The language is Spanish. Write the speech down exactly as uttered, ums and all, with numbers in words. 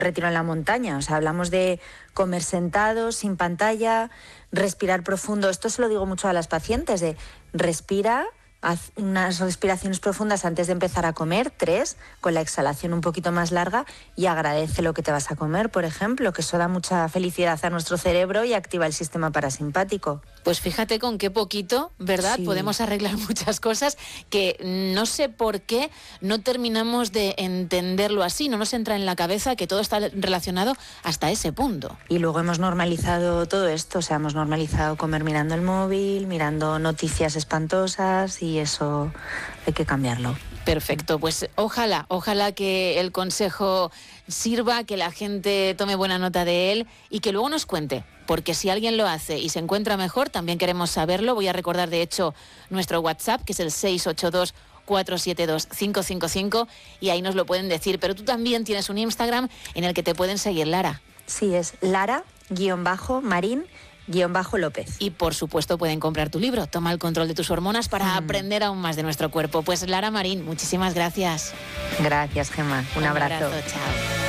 retiro en la montaña. O sea, hablamos de comer sentados, sin pantalla, respirar profundo. Esto se lo digo mucho a las pacientes, de respira, haz unas respiraciones profundas antes de empezar a comer, tres, con la exhalación un poquito más larga, y agradece lo que te vas a comer, por ejemplo, que eso da mucha felicidad a nuestro cerebro y activa el sistema parasimpático. Pues fíjate con qué poquito, ¿verdad? Sí. Podemos arreglar muchas cosas que no sé por qué no terminamos de entenderlo así, no nos entra en la cabeza que todo está relacionado hasta ese punto. Y luego hemos normalizado todo esto, o sea, hemos normalizado comer mirando el móvil, mirando noticias espantosas, y eso hay que cambiarlo. Perfecto, pues ojalá, ojalá que el consejo sirva, que la gente tome buena nota de él y que luego nos cuente, porque si alguien lo hace y se encuentra mejor, también queremos saberlo. Voy a recordar, de hecho, nuestro WhatsApp, que es el seis ocho dos, cuatro siete dos, cinco cinco cinco, y ahí nos lo pueden decir. Pero tú también tienes un Instagram en el que te pueden seguir, Lara. Sí, es Lara-Marín guión bajo López. Y por supuesto pueden comprar tu libro, Toma el control de tus hormonas, para mm. aprender aún más de nuestro cuerpo. Pues Lara Marín, muchísimas gracias. Gracias, Gemma. Un, Un abrazo. abrazo. Chao.